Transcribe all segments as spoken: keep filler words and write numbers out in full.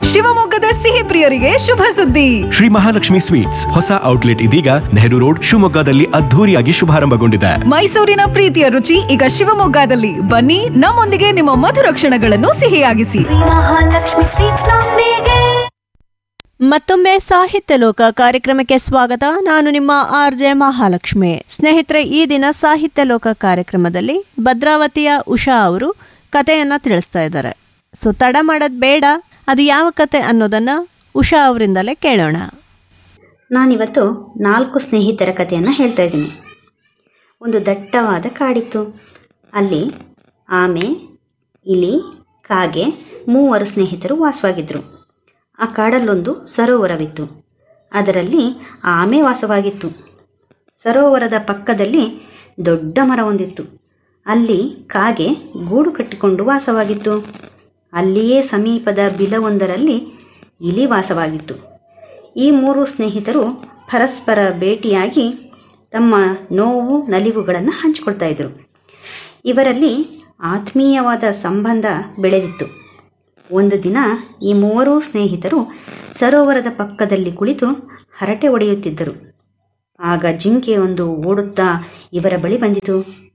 ಶಿವಮೊಗ್ಗದ ಸಿಹಿ ಪ್ರಿಯರಿಗೆ ಶುಭ ಸುದ್ದಿ. ಶ್ರೀ ಮಹಾಲಕ್ಷ್ಮಿ ಸ್ವೀಟ್ಸ್ ಹೊಸ ಔಟ್ಲೆಟ್ ಇದೀಗ ನೆಹರು ರೋಡ್ ಶಿವಮೊಗ್ಗದಲ್ಲಿ ಅದ್ಧೂರಿಯಾಗಿ ಶುಭಾರಂಭಗೊಂಡಿದೆ. ಮೈಸೂರಿನ ಪ್ರೀತಿಯ ರುಚಿ ಈಗ ಶಿವಮೊಗ್ಗದಲ್ಲಿ. ಬನ್ನಿ, ನಮ್ಮೊಂದಿಗೆ ನಿಮ್ಮ ಮಧುರ ಕ್ಷಣಗಳನ್ನು ಸಿಹಿಯಾಗಿಸಿ. ಮಹಾಲಕ್ಷ್ಮಿ ಸ್ವೀಟ್ಸ್ ನೊಂದಿಗೆ. ಮತ್ತೊಮ್ಮೆ ಸಾಹಿತ್ಯ ಲೋಕ ಕಾರ್ಯಕ್ರಮಕ್ಕೆ ಸ್ವಾಗತ. ನಾನು ನಿಮ್ಮ ಆರ್ ಜೆ ಮಹಾಲಕ್ಷ್ಮಿ. ಸ್ನೇಹಿತರೆ, ಈ ದಿನ ಸಾಹಿತ್ಯ ಲೋಕ ಕಾರ್ಯಕ್ರಮದಲ್ಲಿ ಭದ್ರಾವತಿಯ ಉಷಾ ಅವರು ಕಥೆಯನ್ನ ತಿಳಿಸ್ತಾ ಇದ್ದಾರೆ. ಸೊ ತಡ ಮಾಡೋದು ಬೇಡ, ಅದು ಯಾವ ಕತೆ ಅನ್ನೋದನ್ನ ಉಷಾ ಅವರಿಂದಲೇ ಕೇಳೋಣ. ನಾನಿವತ್ತು ನಾಲ್ಕು ಸ್ನೇಹಿತರ ಕಥೆಯನ್ನು ಹೇಳ್ತಾ ಇದ್ದೀನಿ. ಒಂದು ದಟ್ಟವಾದ ಕಾಡಿತ್ತು. ಅಲ್ಲಿ ಆಮೆ, ಇಲಿ, ಕಾಗೆ ಮೂವರು ಸ್ನೇಹಿತರು ವಾಸವಾಗಿದ್ದರು. ಆ ಕಾಡಲ್ಲೊಂದು ಸರೋವರವಿತ್ತು. ಅದರಲ್ಲಿ ಆಮೆ ವಾಸವಾಗಿತ್ತು. ಸರೋವರದ ಪಕ್ಕದಲ್ಲಿ ದೊಡ್ಡ ಮರವೊಂದಿತ್ತು. ಅಲ್ಲಿ ಕಾಗೆ ಗೂಡು ಕಟ್ಟಿಕೊಂಡು ವಾಸವಾಗಿತ್ತು. ಅಲ್ಲಿಯೇ ಸಮೀಪದ ಬಿಲವೊಂದರಲ್ಲಿ ಇಲಿ ವಾಸವಾಗಿತ್ತು. ಈ ಮೂರು ಸ್ನೇಹಿತರು ಪರಸ್ಪರ ಭೇಟಿಯಾಗಿ ತಮ್ಮ ನೋವು ನಲಿವುಗಳನ್ನು ಹಂಚಿಕೊಳ್ತಾ ಇದ್ದರು. ಇವರಲ್ಲಿ ಆತ್ಮೀಯವಾದ ಸಂಬಂಧ ಬೆಳೆದಿತ್ತು. ಒಂದು ದಿನ ಈ ಮೂವರೂ ಸ್ನೇಹಿತರು ಸರೋವರದ ಪಕ್ಕದಲ್ಲಿ ಕುಳಿತು ಹರಟೆ ಹೊಡೆಯುತ್ತಿದ್ದರು. ಆಗ ಜಿಂಕೆಯೊಂದು ಓಡುತ್ತಾ ಇವರ ಬಳಿ ಬಂದಿತು.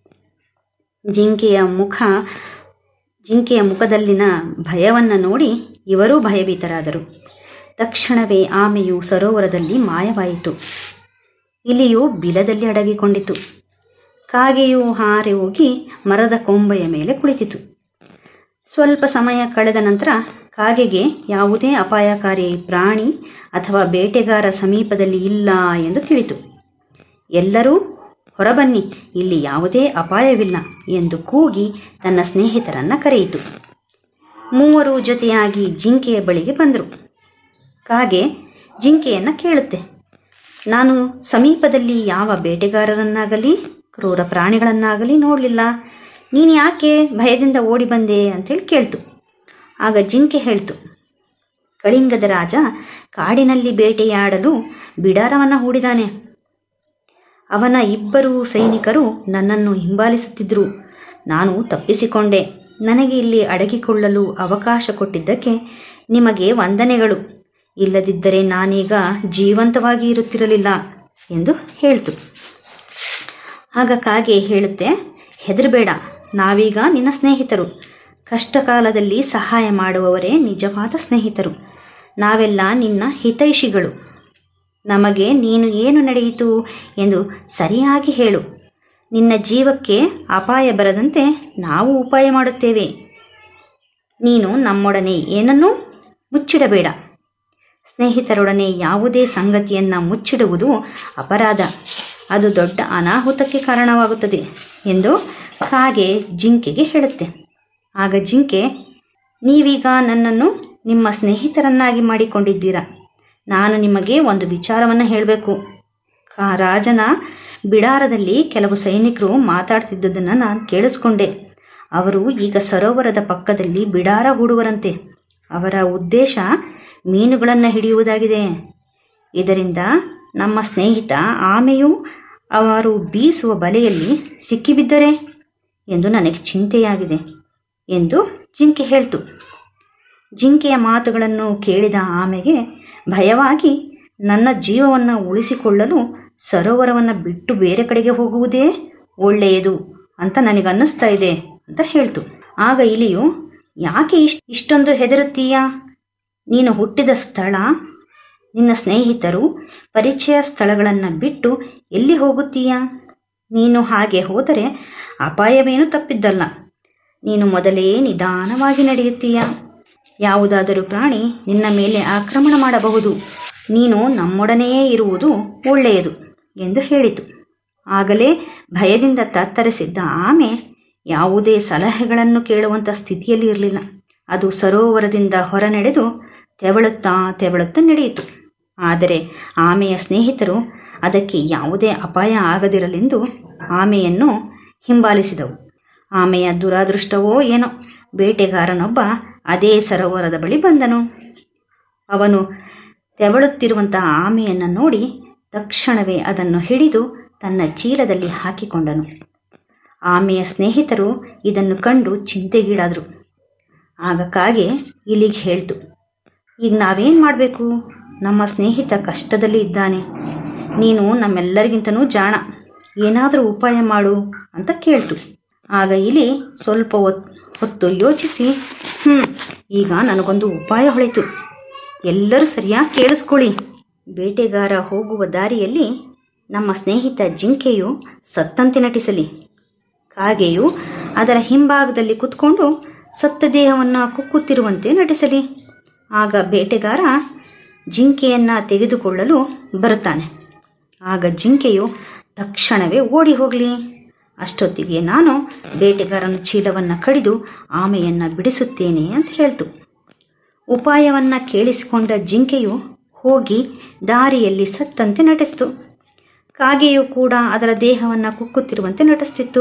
ಜಿಂಕೆಯ ಮುಖ ಜಿಂಕೆಯ ಮುಖದಲ್ಲಿನ ಭಯವನ್ನು ನೋಡಿ ಇವರೂ ಭಯಭೀತರಾದರು. ತಕ್ಷಣವೇ ಆಮೆಯು ಸರೋವರದಲ್ಲಿ ಮಾಯವಾಯಿತು. ಇಲಿಯು ಬಿಲದಲ್ಲಿ ಅಡಗಿಕೊಂಡಿತು. ಕಾಗೆಯು ಹಾರಿ ಹೋಗಿ ಮರದ ಕೊಂಬೆಯ ಮೇಲೆ ಕುಳಿತಿತು. ಸ್ವಲ್ಪ ಸಮಯ ಕಳೆದ ನಂತರ ಕಾಗೆಗೆ ಯಾವುದೇ ಅಪಾಯಕಾರಿ ಪ್ರಾಣಿ ಅಥವಾ ಬೇಟೆಗಾರ ಸಮೀಪದಲ್ಲಿ ಇಲ್ಲ ಎಂದು ತಿಳಿತು. ಎಲ್ಲರೂ ಹೊರಬನ್ನಿ, ಇಲ್ಲಿ ಯಾವುದೇ ಅಪಾಯವಿಲ್ಲ ಎಂದು ಕೂಗಿ ತನ್ನ ಸ್ನೇಹಿತರನ್ನು ಕರೆಯಿತು. ಮೂವರು ಜೊತೆಯಾಗಿ ಜಿಂಕೆಯ ಬಳಿಗೆ ಬಂದರು. ಕಾಗೆ ಜಿಂಕೆಯನ್ನು ಕೇಳುತ್ತೆ, ನಾನು ಸಮೀಪದಲ್ಲಿ ಯಾವ ಬೇಟೆಗಾರರನ್ನಾಗಲಿ ಕ್ರೂರ ಪ್ರಾಣಿಗಳನ್ನಾಗಲಿ ನೋಡಲಿಲ್ಲ. ನೀನು ಯಾಕೆ ಭಯದಿಂದ ಓಡಿ ಬಂದೆ ಅಂತೇಳಿ ಕೇಳ್ತು. ಆಗ ಜಿಂಕೆ ಹೇಳ್ತು, ಕಳಿಂಗದ ರಾಜ ಕಾಡಿನಲ್ಲಿ ಬೇಟೆಯಾಡಲು ಬಿಡಾರವನ್ನು ಹೂಡಿದಾನೆ. ಅವನ ಇಬ್ಬರು ಸೈನಿಕರು ನನ್ನನ್ನು ಹಿಂಬಾಲಿಸುತ್ತಿದ್ದರು. ನಾನು ತಪ್ಪಿಸಿಕೊಂಡೆ. ನನಗೆ ಇಲ್ಲಿ ಅಡಗಿಕೊಳ್ಳಲು ಅವಕಾಶ ಕೊಟ್ಟಿದ್ದಕ್ಕೆ ನಿಮಗೆ ವಂದನೆಗಳು. ಇಲ್ಲದಿದ್ದರೆ ನಾನೀಗ ಜೀವಂತವಾಗಿ ಇರುತ್ತಿರಲಿಲ್ಲ ಎಂದು ಹೇಳ್ತು. ಆಗ ಕಾಗೆ ಹೇಳುತ್ತೆ, ಹೆದರಬೇಡ, ನಾವೀಗ ನಿನ್ನ ಸ್ನೇಹಿತರು. ಕಷ್ಟ ಕಾಲದಲ್ಲಿ ಸಹಾಯ ಮಾಡುವವರೇ ನಿಜವಾದ ಸ್ನೇಹಿತರು. ನಾವೆಲ್ಲ ನಿನ್ನ ಹಿತೈಷಿಗಳು. ನಮಗೆ ನೀನು ಏನು ನಡೆಯಿತು ಎಂದು ಸರಿಯಾಗಿ ಹೇಳು. ನಿನ್ನ ಜೀವಕ್ಕೆ ಅಪಾಯ ಬರದಂತೆ ನಾವು ಉಪಾಯ ಮಾಡುತ್ತೇವೆ. ನೀನು ನಮ್ಮೊಡನೆ ಏನನ್ನೂ ಮುಚ್ಚಿಡಬೇಡ. ಸ್ನೇಹಿತರೊಡನೆ ಯಾವುದೇ ಸಂಗತಿಯನ್ನು ಮುಚ್ಚಿಡುವುದು ಅಪರಾಧ. ಅದು ದೊಡ್ಡ ಅನಾಹುತಕ್ಕೆ ಕಾರಣವಾಗುತ್ತದೆ ಎಂದು ಕಾಗೆ ಜಿಂಕೆಗೆ ಹೇಳುತ್ತೆ. ಆಗ ಜಿಂಕೆ, ನೀವೀಗ ನನ್ನನ್ನು ನಿಮ್ಮ ಸ್ನೇಹಿತರನ್ನಾಗಿ ಮಾಡಿಕೊಂಡಿದ್ದೀರಾ. ನಾನು ನಿಮಗೆ ಒಂದು ವಿಚಾರವನ್ನು ಹೇಳಬೇಕು. ರಾಜನ ಬಿಡಾರದಲ್ಲಿ ಕೆಲವು ಸೈನಿಕರು ಮಾತಾಡ್ತಿದ್ದುದನ್ನು ನಾನು ಕೇಳಿಸ್ಕೊಂಡೆ. ಅವರು ಈಗ ಸರೋವರದ ಪಕ್ಕದಲ್ಲಿ ಬಿಡಾರ ಹೂಡುವರಂತೆ. ಅವರ ಉದ್ದೇಶ ಮೀನುಗಳನ್ನು ಹಿಡಿಯುವುದಾಗಿದೆ. ಇದರಿಂದ ನಮ್ಮ ಸ್ನೇಹಿತ ಆಮೆಯು ಅವರು ಬೀಸುವ ಬಲೆಯಲ್ಲಿ ಸಿಕ್ಕಿಬಿದ್ದರೆ ಎಂದು ನನಗೆ ಚಿಂತೆಯಾಗಿದೆ ಎಂದು ಜಿಂಕೆ ಹೇಳ್ತು. ಜಿಂಕೆಯ ಮಾತುಗಳನ್ನು ಕೇಳಿದ ಆಮೆಗೆ ಭಯವಾಗಿ, ನನ್ನ ಜೀವವನ್ನು ಉಳಿಸಿಕೊಳ್ಳಲು ಸರೋವರವನ್ನು ಬಿಟ್ಟು ಬೇರೆ ಕಡೆಗೆ ಹೋಗುವುದೇ ಒಳ್ಳೆಯದು ಅಂತ ನನಗನ್ನಿಸ್ತಾ ಇದೆ ಅಂತ ಹೇಳ್ತು. ಆಗ ಇಲಿಯು, ಯಾಕೆ ಇಷ್ಟ ಇಷ್ಟೊಂದು ಹೆದರುತ್ತೀಯಾ? ನೀನು ಹುಟ್ಟಿದ ಸ್ಥಳ, ನಿನ್ನ ಸ್ನೇಹಿತರು, ಪರಿಚಯ ಸ್ಥಳಗಳನ್ನು ಬಿಟ್ಟು ಎಲ್ಲಿ ಹೋಗುತ್ತೀಯಾ? ನೀನು ಹಾಗೆ ಹೋದರೆ ಅಪಾಯವೇನೂ ತಪ್ಪಿದ್ದಲ್ಲ. ನೀನು ಮೊದಲೇ ನಿಧಾನವಾಗಿ ನಡೆಯುತ್ತೀಯ. ಯಾವುದಾದರೂ ಪ್ರಾಣಿ ನಿನ್ನ ಮೇಲೆ ಆಕ್ರಮಣ ಮಾಡಬಹುದು. ನೀನು ನಮ್ಮೊಡನೆಯೇ ಇರುವುದು ಒಳ್ಳೆಯದು ಎಂದು ಹೇಳಿತು. ಆಗಲೇ ಭಯದಿಂದ ತತ್ತರಿಸಿದ್ದ ಆಮೆ ಯಾವುದೇ ಸಲಹೆಗಳನ್ನು ಕೇಳುವಂಥ ಸ್ಥಿತಿಯಲ್ಲಿ ಇರಲಿಲ್ಲ. ಅದು ಸರೋವರದಿಂದ ಹೊರ ನಡೆದು ತೆವಳುತ್ತಾ ತೆವಳುತ್ತಾ ನಡೆಯಿತು. ಆದರೆ ಆಮೆಯ ಸ್ನೇಹಿತರು ಅದಕ್ಕೆ ಯಾವುದೇ ಅಪಾಯ ಆಗದಿರಲೆಂದು ಆಮೆಯನ್ನು ಹಿಂಬಾಲಿಸಿದವು. ಆಮೆಯ ದುರಾದೃಷ್ಟವೋ ಏನೋ, ಬೇಟೆಗಾರನೊಬ್ಬ ಅದೇ ಸರೋವರದ ಬಳಿ ಬಂದನು. ಅವನು ತೆವಳುತ್ತಿರುವಂತಹ ಆಮೆಯನ್ನು ನೋಡಿ ತಕ್ಷಣವೇ ಅದನ್ನು ಹಿಡಿದು ತನ್ನ ಚೀಲದಲ್ಲಿ ಹಾಕಿಕೊಂಡನು. ಆಮೆಯ ಸ್ನೇಹಿತರು ಇದನ್ನು ಕಂಡು ಚಿಂತೆಗೀಡಾದರು. ಆಗ ಕಾಗೆ ಇಲಿಗೆ ಹೇಳ್ತು, ಈಗ ನಾವೇನು ಮಾಡಬೇಕು? ನಮ್ಮ ಸ್ನೇಹಿತ ಕಷ್ಟದಲ್ಲಿ ಇದ್ದಾನೆ, ನೀನು ನಮ್ಮೆಲ್ಲರಿಗಿಂತನೂ ಜಾಣ, ಏನಾದರೂ ಉಪಾಯ ಮಾಡು ಅಂತ ಕೇಳ್ತು. ಆಗ ಇಲಿ ಸ್ವಲ್ಪ ಹೊತ್ತು ಯೋಚಿಸಿ, ಹ್ಞೂ ಈಗ ನನಗೊಂದು ಉಪಾಯ ಹೊಳಿತು, ಎಲ್ಲರೂ ಸರಿಯಾಗಿ ಕೇಳಿಸ್ಕೊಳ್ಳಿ. ಬೇಟೆಗಾರ ಹೋಗುವ ದಾರಿಯಲ್ಲಿ ನಮ್ಮ ಸ್ನೇಹಿತ ಜಿಂಕೆಯು ಸತ್ತಂತೆ ನಟಿಸಲಿ, ಕಾಗೆಯು ಅದರ ಹಿಂಭಾಗದಲ್ಲಿ ಕುತ್ಕೊಂಡು ಸತ್ತ ದೇಹವನ್ನು ಕುಕ್ಕುತ್ತಿರುವಂತೆ ನಟಿಸಲಿ. ಆಗ ಬೇಟೆಗಾರ ಜಿಂಕೆಯನ್ನು ತೆಗೆದುಕೊಳ್ಳಲು ಬರುತ್ತಾನೆ. ಆಗ ಜಿಂಕೆಯು ತಕ್ಷಣವೇ ಓಡಿ ಹೋಗಲಿ. ಅಷ್ಟೊತ್ತಿಗೆ ನಾನು ಬೇಟೆಗಾರನ ಚೀಲವನ್ನು ಕಡಿದು ಆಮೆಯನ್ನು ಬಿಡಿಸುತ್ತೇನೆ ಅಂತ ಹೇಳ್ತು. ಉಪಾಯವನ್ನು ಕೇಳಿಸಿಕೊಂಡ ಜಿಂಕೆಯು ಹೋಗಿ ದಾರಿಯಲ್ಲಿ ಸತ್ತಂತೆ ನಟಿಸಿತು. ಕಾಗೆಯು ಕೂಡ ಅದರ ದೇಹವನ್ನು ಕುಕ್ಕುತ್ತಿರುವಂತೆ ನಟಿಸ್ತಿತ್ತು.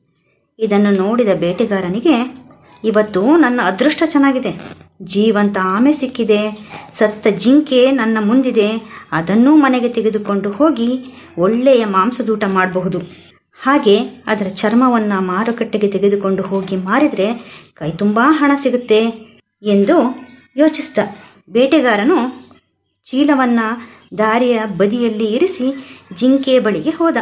ಇದನ್ನು ನೋಡಿದ ಬೇಟೆಗಾರನಿಗೆ, ಇವತ್ತು ನನ್ನ ಅದೃಷ್ಟ ಚೆನ್ನಾಗಿದೆ, ಜೀವಂತ ಆಮೆ ಸಿಕ್ಕಿದೆ, ಸತ್ತ ಜಿಂಕೆ ನನ್ನ ಮುಂದಿದೆ, ಅದನ್ನೂ ಮನೆಗೆ ತೆಗೆದುಕೊಂಡು ಹೋಗಿ ಒಳ್ಳೆಯ ಮಾಂಸದೂಟ ಮಾಡಬಹುದು, ಹಾಗೆ ಅದರ ಚರ್ಮವನ್ನು ಮಾರುಕಟ್ಟೆಗೆ ತೆಗೆದುಕೊಂಡು ಹೋಗಿ ಮಾರಿದರೆ ಕೈ ತುಂಬ ಹಣ ಸಿಗುತ್ತೆ ಎಂದು ಯೋಚಿಸಿದ. ಬೇಟೆಗಾರನು ಚೀಲವನ್ನು ದಾರಿಯ ಬದಿಯಲ್ಲಿ ಇರಿಸಿ ಜಿಂಕೆಯ ಬಳಿಗೆ ಹೋದ.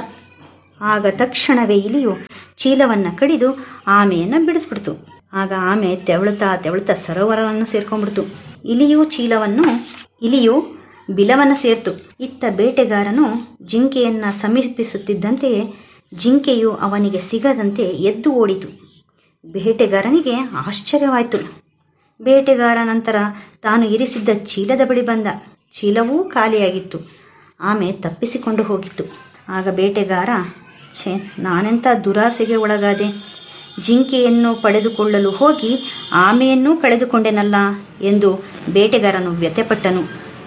ಆಗ ತಕ್ಷಣವೇ ಇಲಿಯು ಚೀಲವನ್ನು ಕಡಿದು ಆಮೆಯನ್ನು ಬಿಡಿಸ್ಬಿಡ್ತು. ಆಗ ಆಮೆ ತೆವಳುತ್ತಾ ತೆವಳುತ್ತಾ ಸರೋವರವನ್ನು ಸೇರ್ಕೊಂಡ್ಬಿಡ್ತು. ಇಲಿಯು ಚೀಲವನ್ನು ಇಲಿಯು ಬಿಲವನ್ನು ಸೇರ್ತು. ಇತ್ತ ಬೇಟೆಗಾರನು ಜಿಂಕೆಯನ್ನು ಸಮೀಪಿಸುತ್ತಿದ್ದಂತೆಯೇ ಜಿಂಕೆಯು ಅವನಿಗೆ ಸಿಗದಂತೆ ಎದ್ದು ಓಡಿತು. ಬೇಟೆಗಾರನಿಗೆ ಆಶ್ಚರ್ಯವಾಯಿತು. ಬೇಟೆಗಾರ ನಂತರ ತಾನು ಇರಿಸಿದ್ದ ಚೀಲದ ಬಳಿ ಬಂದ. ಚೀಲವೂ ಖಾಲಿಯಾಗಿತ್ತು. ಆಮೆ ತಪ್ಪಿಸಿಕೊಂಡು ಹೋಗಿತ್ತು. ಆಗ ಬೇಟೆಗಾರ, ಛೇ, ನಾನೆಂಥ ದುರಾಸೆಗೆ ಒಳಗಾದೆ, ಜಿಂಕೆಯನ್ನು ಪಡೆದುಕೊಳ್ಳಲು ಹೋಗಿ ಆಮೆಯನ್ನೂ ಕಳೆದುಕೊಂಡೆನಲ್ಲ ಎಂದು ಬೇಟೆಗಾರನು ವ್ಯಥೆಪಟ್ಟನು.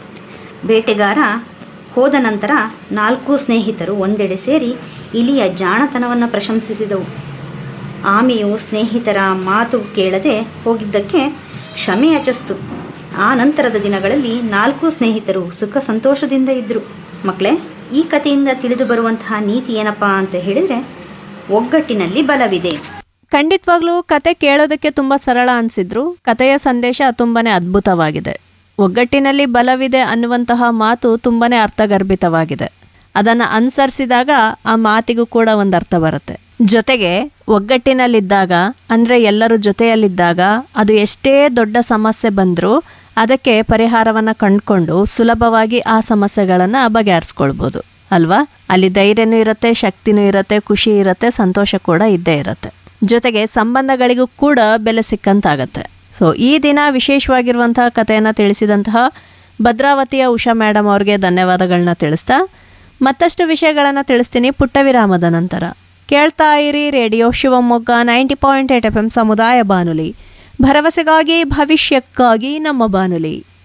ಬೇಟೆಗಾರ ಹೋದ ನಂತರ ನಾಲ್ಕು ಸ್ನೇಹಿತರು ಒಂದೆಡೆ ಸೇರಿ ಇಲಿಯ ಜಾಣತನವನ್ನು ಪ್ರಶಂಸಿಸಿದವು. ಆಮೆಯು ಸ್ನೇಹಿತರ ಮಾತು ಕೇಳದೆ ಹೋಗಿದ್ದಕ್ಕೆ ಕ್ಷಮೆ ಯಾಚಿಸಿತು. ಆ ನಂತರದ ದಿನಗಳಲ್ಲಿ ನಾಲ್ಕು ಸ್ನೇಹಿತರು ಸುಖ ಸಂತೋಷದಿಂದ ಇದ್ದರು. ಮಕ್ಕಳೇ, ಈ ಕಥೆಯಿಂದ ತಿಳಿದು ಬರುವಂತಹ ನೀತಿ ಏನಪ್ಪಾ ಅಂತ ಹೇಳಿದರೆ, ಒಗ್ಗಟ್ಟಿನಲ್ಲಿ ಬಲವಿದೆ. ಖಂಡಿತವಾಗ್ಲೂ ಕತೆ ಕೇಳೋದಕ್ಕೆ ತುಂಬ ಸರಳ ಅನಿಸಿದ್ರು ಕಥೆಯ ಸಂದೇಶ ತುಂಬಾನೇ ಅದ್ಭುತವಾಗಿದೆ. ಒಗ್ಗಟ್ಟಿನಲ್ಲಿ ಬಲವಿದೆ ಅನ್ನುವಂತಹ ಮಾತು ತುಂಬಾನೇ ಅರ್ಥಗರ್ಭಿತವಾಗಿದೆ. ಅದನ್ನು ಅನುಸರಿಸಿದಾಗ ಆ ಮಾತಿಗೂ ಕೂಡ ಒಂದು ಅರ್ಥ ಬರುತ್ತೆ. ಜೊತೆಗೆ ಒಗ್ಗಟ್ಟಿನಲ್ಲಿದ್ದಾಗ ಅಂದರೆ ಎಲ್ಲರೂ ಜೊತೆಯಲ್ಲಿದ್ದಾಗ ಅದು ಎಷ್ಟೇ ದೊಡ್ಡ ಸಮಸ್ಯೆ ಬಂದರೂ ಅದಕ್ಕೆ ಪರಿಹಾರವನ್ನು ಕಂಡುಕೊಂಡು ಸುಲಭವಾಗಿ ಆ ಸಮಸ್ಯೆಗಳನ್ನು ಬಗೆಹರಿಸ್ಕೊಳ್ಬೋದು ಅಲ್ವಾ? ಅಲ್ಲಿ ಧೈರ್ಯನೂ ಇರುತ್ತೆ, ಶಕ್ತಿನೂ ಇರುತ್ತೆ, ಖುಷಿ ಇರುತ್ತೆ, ಸಂತೋಷ ಕೂಡ ಇದ್ದೇ ಇರುತ್ತೆ. ಜೊತೆಗೆ ಸಂಬಂಧಗಳಿಗೂ ಕೂಡ ಬೆಲೆ ಸಿಕ್ಕಂತಾಗತ್ತೆ. ಸೊ ಈ ದಿನ ವಿಶೇಷವಾಗಿರುವಂತಹ ಕಥೆಯನ್ನು ತಿಳಿಸಿದಂತಹ ಭದ್ರಾವತಿಯ ಉಷಾ ಮೇಡಮ್ ಅವ್ರಿಗೆ ಧನ್ಯವಾದಗಳನ್ನ ತಿಳಿಸ್ತಾ ಮತ್ತಷ್ಟು ವಿಷಯಗಳನ್ನು ತಿಳಿಸ್ತೀನಿ ಪುಟ್ಟ ವಿರಾಮದ ನಂತರ. ಕೇಳ್ತಾ ಇರಿ radio Shivamogga ninety point eight F M ಸಮುದಾಯ ಬಾನುಲಿ, ಭರವಸೆಗಾಗಿ ಭವಿಷ್ಯಕ್ಕಾಗಿ ನಮ್ಮ ಬಾನುಲಿ.